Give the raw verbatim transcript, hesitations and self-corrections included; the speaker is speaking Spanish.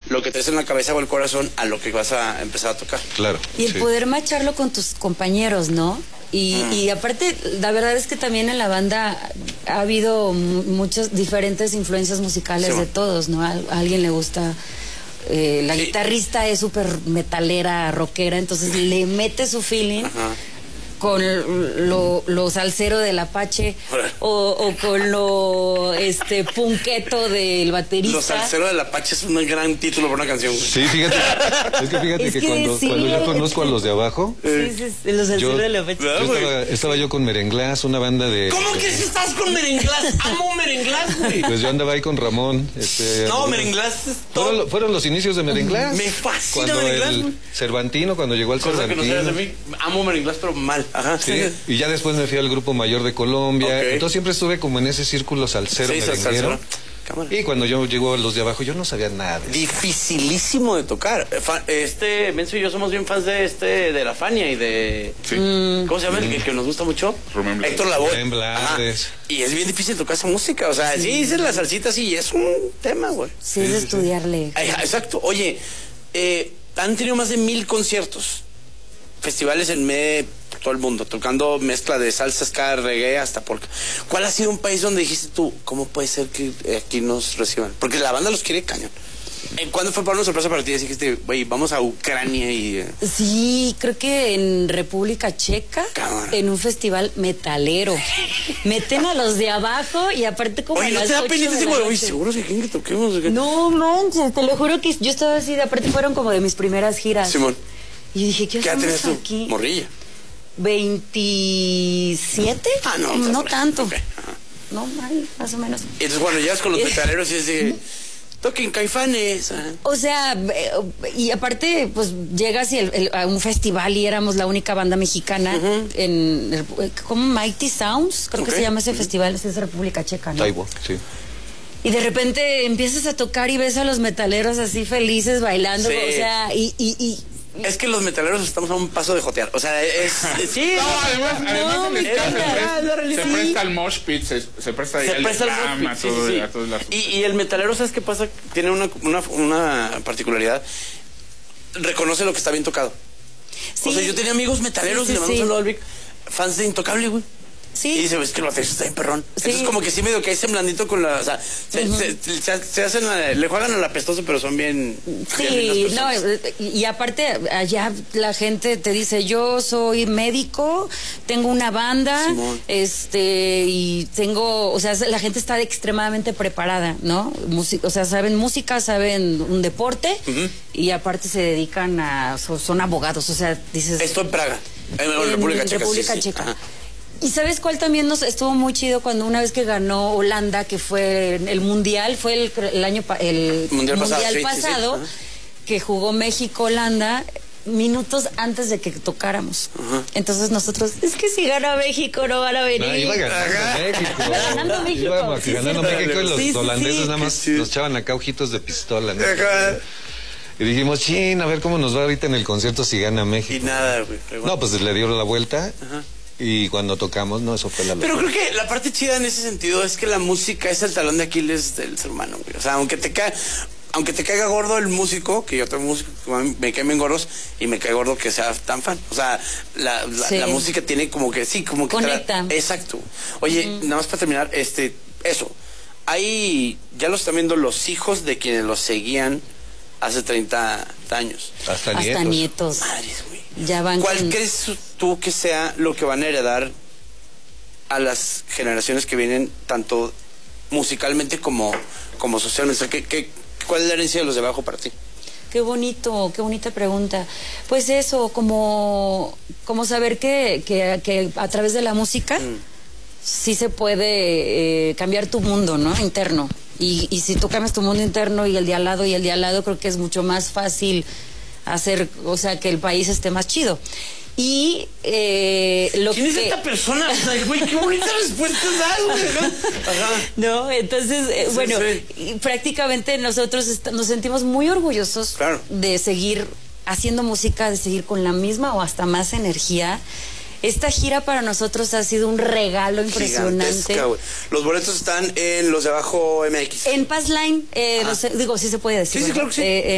lo que traes en la cabeza o el corazón a lo que vas a empezar a tocar. Claro. Y el sí. poder macharlo con tus compañeros, ¿no? Y, mm. y aparte, la verdad es que también en la banda ha habido muchas diferentes influencias musicales sí, de todos, ¿no? A, a alguien le gusta... Eh, la sí. guitarrista es súper metalera, rockera, entonces le mete su feeling. Ajá. Con lo, lo salsero del Apache o, o con lo este punqueto del baterista. Lo salsero del Apache es un gran título para una canción. Sí, fíjate. Es que fíjate es que, que cuando, sí, cuando yo conozco a los de abajo. Sí, sí, sí, los salseros del Apache. Yo estaba, estaba yo con Merenglás, una banda de. ¿Cómo que si estás con Merenglás? Amo Merenglás, güey. Pues yo andaba ahí con Ramón. Este, no, Merenglás es todo. Fueron, fueron los inicios de Merenglás. Me fascina cuando Merenglás. El Cervantino, cuando llegó al Cosa Cervantino. Que no seas de mí. Amo Merenglás, pero mal. Ajá. Sí. Y ya después me fui al Grupo Mayor de Colombia. Okay. Entonces siempre estuve como en ese círculo salsero, sí, merenguero. Y cuando yo llegó a los de abajo, yo no sabía nada. Dificilísimo de tocar. Este, Menzo y yo somos bien fans de este, de la Fania y de... Sí. ¿Cómo se llama? Mm. El que nos gusta mucho. Rubén Héctor Lavoe. Y es bien difícil tocar esa música. O sea, sí, sí dices las salsitas y es un tema, güey. Sí, es de estudiarle. Ay, exacto. Oye, eh, han tenido más de mil conciertos. Festivales en medio todo el mundo, tocando mezcla de salsa, ska, reggae, hasta porque... ¿Cuál ha sido un país donde dijiste tú, cómo puede ser que aquí nos reciban? Porque la banda los quiere cañón. ¿Cuándo fue para una sorpresa para ti? Dijiste, güey, vamos a Ucrania y... Sí, creo que en República Checa, Cámara. En un festival metalero. Meten a los de abajo y aparte como... Oye, ¿no te da penita ese güey? ¿Seguro que quieren que toquemos? No, manches, te lo juro que yo estaba así, de aparte fueron como de mis primeras giras. Simón. Y yo dije, ¿qué hacemos tú? aquí? Morrilla. veintisiete. Ah, no. No tanto. Okay. No, mal, más o menos. Y entonces, bueno, llegas con los metaleros y es de... Toquen Caifanes. O sea, y aparte, pues llegas y el, el, a un festival y éramos la única banda mexicana uh-huh. en... ¿Cómo? Mighty Sounds, creo okay. que se llama ese uh-huh. festival, es de República Checa, ¿no? Taiwán, sí. Y de repente empiezas a tocar y ves a los metaleros así felices bailando, sí. o sea, y... y, y es que los metaleros estamos a un paso de jotear. O sea, es... sí, no, además, además no, se, presta, se, presta, se sí. presta el mosh pit, se, se presta ahí se el presta slam, el a, sí, todo, sí, sí. a todas las... Y, y el metalero, ¿sabes qué pasa? Tiene una, una, una particularidad. Reconoce lo que está bien tocado. Sí. O sea, yo tenía amigos metaleros, sí, sí, le mando un saludo al Vic, fans de Intocable, güey. Sí. Y dice, es que lo haces, está bien perrón. Sí. Entonces como que sí medio que hay semblandito con la... O sea, se, uh-huh. se, se, se hacen, le juegan al apestoso, pero son bien... Sí, bien no, y aparte allá la gente te dice, yo soy médico, tengo una banda, Simón. este, y tengo... O sea, la gente está extremadamente preparada, ¿no? Musi- o sea, saben música, saben un deporte, uh-huh. y aparte se dedican a... son abogados, o sea, dices... Esto en Praga, en, en, en República Checa. República sí, Checa. Sí. ¿Y sabes cuál también nos estuvo muy chido cuando una vez que ganó Holanda, que fue el mundial, fue el, el año el mundial, mundial pasado, pasado sí, sí, sí. que jugó México-Holanda minutos antes de que tocáramos. Uh-huh. Entonces nosotros, es que si gana México no van a venir. No, iba ganando México. Iba ganando México. Iba sí, ganando sí, México y los sí, holandeses sí, nada más sí. nos echaban acá ojitos de pistola, ¿no? Ajá. Y dijimos, chin, a ver cómo nos va ahorita en el concierto si gana México. Y nada, güey. Bueno. No, pues le dio la vuelta. Ajá. Y cuando tocamos, no, eso fue la locura. Pero creo que la parte chida en ese sentido es que la música es el talón de Aquiles del ser humano, güey. O sea, aunque te ca... aunque te caiga gordo el músico, que yo tengo músico, me caen bien gordos, y me cae gordo que sea tan fan. O sea, la, la, sí. la música tiene como que, sí, como que... Conecta. Tra... Exacto. Oye, uh-huh. nada más para terminar, este, eso. Ahí ya lo están viendo los hijos de quienes los seguían hace treinta años. Hasta, Hasta nietos. nietos. Madres, güey. Ya van ¿Cuál con... crees tú que sea lo que van a heredar a las generaciones que vienen, tanto musicalmente como, como socialmente? ¿Qué, qué, ¿Cuál es la herencia de los de abajo para ti? Qué bonito, qué bonita pregunta. Pues eso, como, como saber que, que, que a través de la música mm. sí se puede eh, cambiar tu mundo, ¿no? Interno. Y, y si tú cambias tu mundo interno y el de al lado y el de al lado, creo que es mucho más fácil hacer, o sea, que el país esté más chido. Y eh, lo ¿Quién que... es esta persona? Güey, qué bonita respuesta das, güey. No, entonces, eh, sí, bueno, sí. prácticamente nosotros nos sentimos muy orgullosos claro. de seguir haciendo música, de seguir con la misma o hasta más energía. Esta gira para nosotros ha sido un regalo impresionante. Los boletos están en Los de Abajo M X. En Passline, eh, ah. no sé, digo, sí se puede decir. Sí, sí, claro que sí. Eh,